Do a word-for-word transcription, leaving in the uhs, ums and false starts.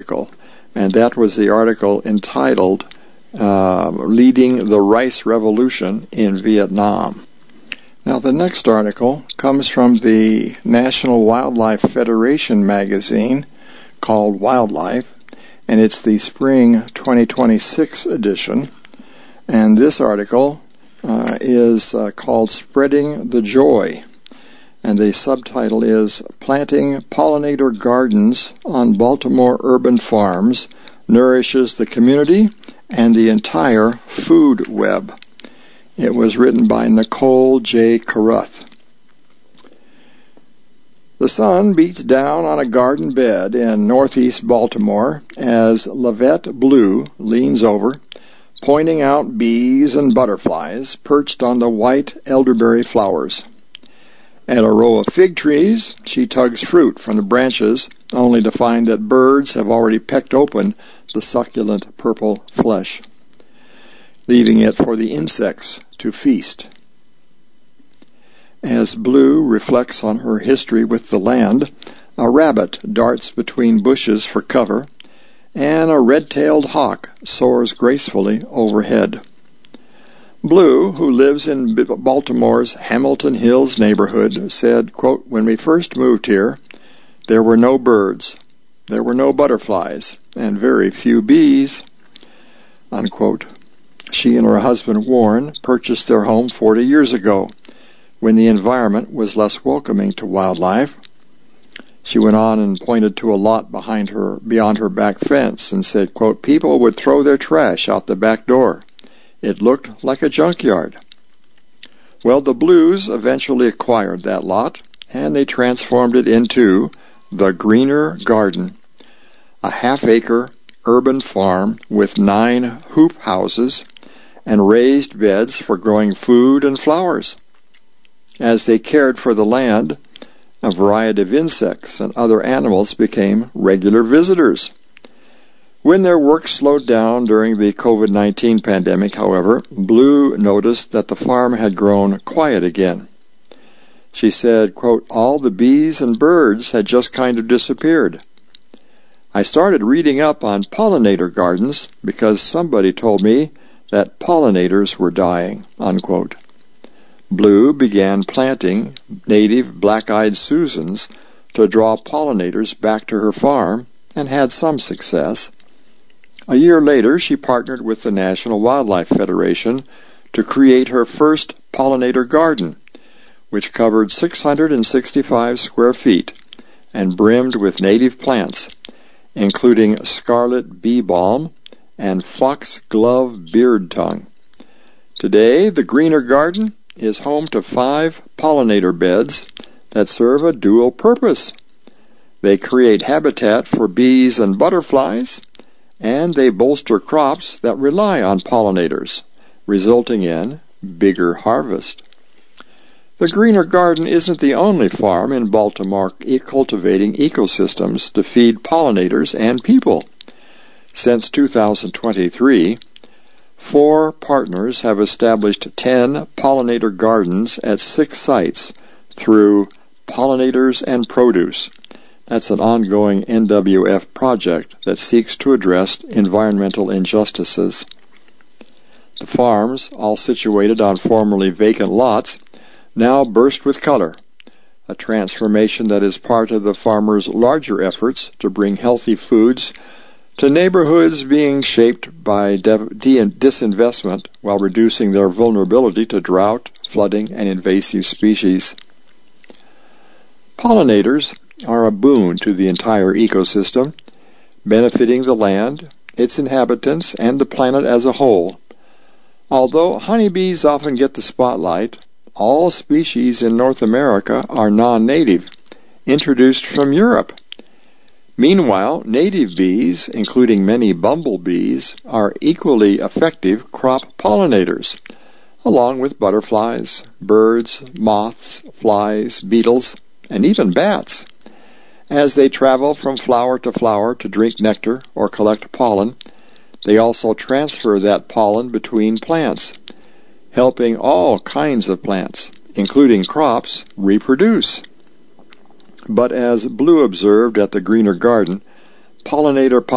article, and that was the article entitled uh, Leading the Rice Revolution in Vietnam. Now, the next article comes from the National Wildlife Federation magazine called Wildlife, and it's the spring twenty twenty-six edition. And this article uh, is uh, called Spreading the Joy, and the subtitle is Planting Pollinator Gardens on Baltimore Urban Farms Nourishes the Community and the Entire Food Web. It was written by Nicole J. Caruth. The sun beats down on a garden bed in northeast Baltimore as Lavette Blue leans over, pointing out bees and butterflies perched on the white elderberry flowers. At a row of fig trees, she tugs fruit from the branches, only to find that birds have already pecked open the succulent purple flesh, leaving it for the insects to feast. As Blue reflects on her history with the land, a rabbit darts between bushes for cover, and a red-tailed hawk soars gracefully overhead. Blue, who lives in Baltimore's Hamilton Hills neighborhood, said, quote, "When we first moved here, there were no birds, there were no butterflies, and very few bees," unquote. She and her husband Warren purchased their home forty years ago, when the environment was less welcoming to wildlife. She went on and pointed to a lot behind her, beyond her back fence, and said, quote, "People would throw their trash out the back door. It looked like a junkyard." Well, the Blues eventually acquired that lot, and they transformed it into the Greener Garden, a half-acre urban farm with nine hoop houses and raised beds for growing food and flowers. As they cared for the land, a variety of insects and other animals became regular visitors. When their work slowed down during the covid nineteen pandemic, however, Blue noticed that the farm had grown quiet again. She said, quote, "All the bees and birds had just kind of disappeared. I started reading up on pollinator gardens because somebody told me that pollinators were dying," unquote. Blue began planting native black-eyed Susans to draw pollinators back to her farm and had some success. A year later, she partnered with the National Wildlife Federation to create her first pollinator garden, which covered six hundred sixty-five square feet and brimmed with native plants, including scarlet bee balm and foxglove beard tongue. Today, the Greener Garden is home to five pollinator beds that serve a dual purpose. They create habitat for bees and butterflies, and they bolster crops that rely on pollinators, resulting in bigger harvest. The Greener Garden isn't the only farm in Baltimore cultivating ecosystems to feed pollinators and people. Since two thousand twenty-three, four partners have established ten pollinator gardens at six sites through Pollinators and Produce. That's an ongoing N W F project that seeks to address environmental injustices. The farms, all situated on formerly vacant lots, now burst with color, a transformation that is part of the farmers' larger efforts to bring healthy foods to neighborhoods being shaped by de- de- disinvestment while reducing their vulnerability to drought, flooding, and invasive species. Pollinators are a boon to the entire ecosystem, benefiting the land, its inhabitants, and the planet as a whole. Although honeybees often get the spotlight, all species in North America are non-native, introduced from Europe. Meanwhile, native bees, including many bumblebees, are equally effective crop pollinators, along with butterflies, birds, moths, flies, beetles, and even bats. As they travel from flower to flower to drink nectar or collect pollen, they also transfer that pollen between plants, helping all kinds of plants, including crops, reproduce. But as Blue observed at the Greener Garden, pollinator